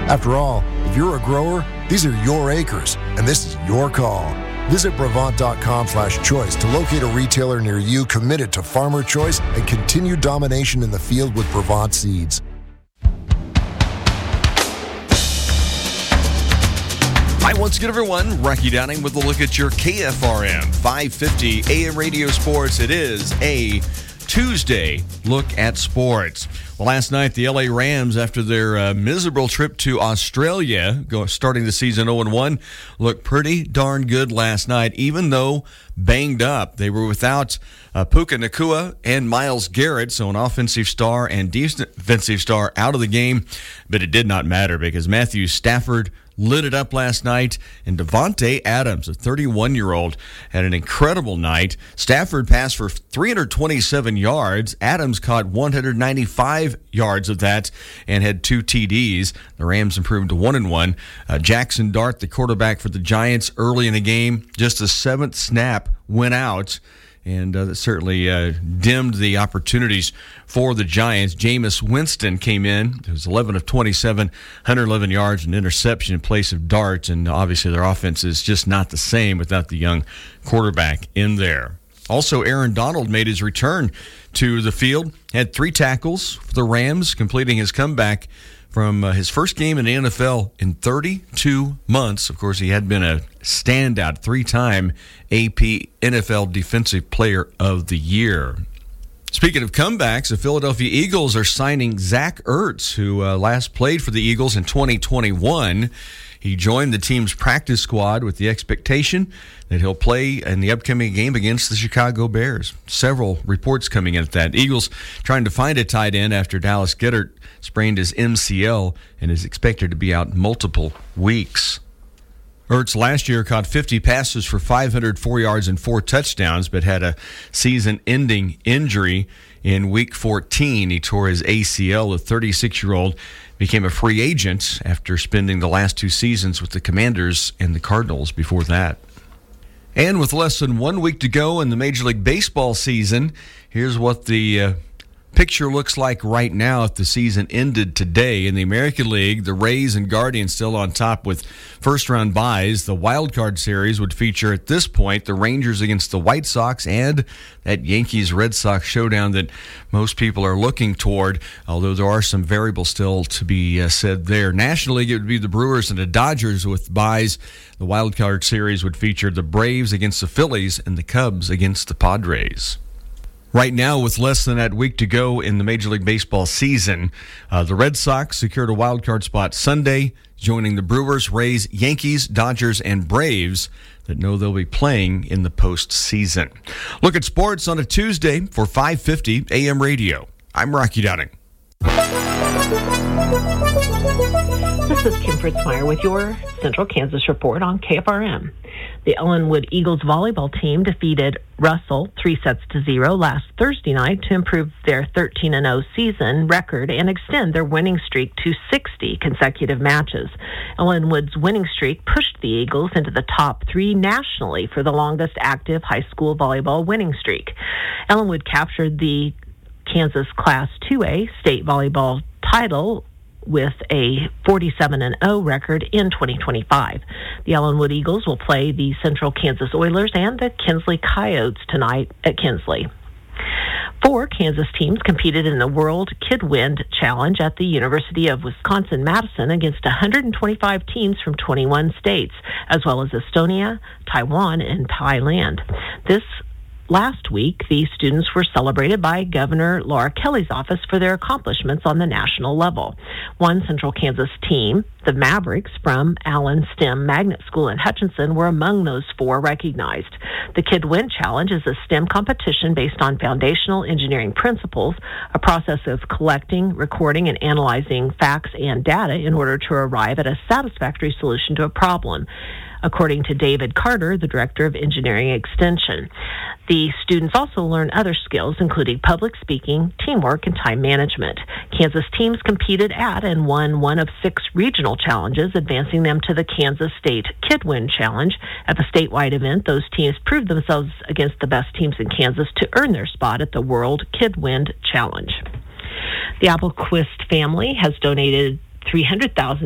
After all, if you're a grower, these are your acres, and this is your call. Visit Brevant.com/choice to locate a retailer near you committed to farmer choice and continued domination in the field with Brevant seeds. Hi, once again, everyone. Rocky Downing with a look at your KFRM 550 AM Radio Sports. It is a Tuesday look at sports. Well, last night, the LA Rams, after their miserable trip to Australia, starting the season 0-1, looked pretty darn good last night, even though banged up. They were without Puka Nacua and Myles Garrett, so an offensive star and defensive star out of the game. But it did not matter because Matthew Stafford lit it up last night, and Davante Adams, a 31-year-old, had an incredible night. Stafford passed for 327 yards. Adams caught 195 yards of that and had 2 TDs. The Rams improved to 1-1. Jackson Dart, the quarterback for the Giants, early in the game, just the 7th snap went out, and that certainly dimmed the opportunities for the Giants. Jameis Winston came in. It was 11 of 27, 111 yards, and interception in place of Dart, and obviously their offense is just not the same without the young quarterback in there. Also, Aaron Donald made his return to the field, had 3 tackles for the Rams, completing his comeback from his first game in the NFL in 32 months. Of course, he had been a standout 3-time AP NFL Defensive Player of the Year. Speaking of comebacks, the Philadelphia Eagles are signing Zach Ertz, who last played for the Eagles in 2021. He joined the team's practice squad with the expectation that he'll play in the upcoming game against the Chicago Bears. Several reports coming in at that. Eagles trying to find a tight end after Dallas Goedert sprained his MCL and is expected to be out multiple weeks. Ertz last year caught 50 passes for 504 yards and 4 touchdowns, but had a season-ending injury in Week 14. He tore his ACL. The 36-year-old became a free agent after spending the last 2 seasons with the Commanders and the Cardinals before that. And with less than 1 week to go in the Major League Baseball season, here's what the picture looks like right now if the season ended today. In the American League, the Rays and Guardians still on top with first-round byes. The Wild Card Series would feature, at this point, the Rangers against the White Sox and that Yankees-Red Sox showdown that most people are looking toward, although there are some variables still to be said there. National League, it would be the Brewers and the Dodgers with byes. The Wild Card Series would feature the Braves against the Phillies and the Cubs against the Padres. Right now, with less than that week to go in the Major League Baseball season, the Red Sox secured a wild card spot Sunday, joining the Brewers, Rays, Yankees, Dodgers, and Braves that know they'll be playing in the postseason. Look at sports on a Tuesday for 550 AM Radio. I'm Rocky Downing. This is Kim Fritzmeyer with your Central Kansas Report on KFRM. The Ellenwood Eagles volleyball team defeated Russell 3-0 last Thursday night to improve their 13-0 season record and extend their winning streak to 60 consecutive matches. Ellenwood's winning streak pushed the Eagles into the top 3 nationally for the longest active high school volleyball winning streak. Ellenwood captured the Kansas Class 2A state volleyball title with a 47-0 record in 2025. The Ellenwood Eagles will play the Central Kansas Oilers and the Kinsley Coyotes tonight at Kinsley. 4 Kansas teams competed in the World Kidwind Challenge at the University of Wisconsin-Madison against 125 teams from 21 states, as well as Estonia, Taiwan, and Thailand. This last week, these students were celebrated by Governor Laura Kelly's office for their accomplishments on the national level. One Central Kansas team, the Mavericks from Allen STEM Magnet School in Hutchinson, were among those 4 recognized. The Kidwind Challenge is a STEM competition based on foundational engineering principles, a process of collecting, recording, and analyzing facts and data in order to arrive at a satisfactory solution to a problem, according to David Carter, the Director of Engineering Extension. The students also learn other skills, including public speaking, teamwork, and time management. Kansas teams competed at and won one of 6 regional challenges, advancing them to the Kansas State Kidwind Challenge. At the statewide event, those teams proved themselves against the best teams in Kansas to earn their spot at the World Kidwind Challenge. The Applequist family has donated $300,000